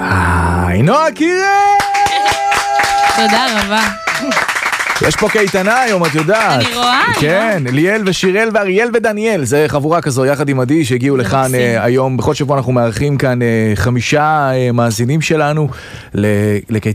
נועה קירל! תודה רבה. יש פה קייטנה היום, את יודעת. אני רואה. כן, ליאל ושירל ואריאל ודניאל, זה חבורה כזו יחד עם עדי שהגיעו לכאן היום. בכל שבוע אנחנו מארחים כאן 5 מאזינים שלנו לקייטנה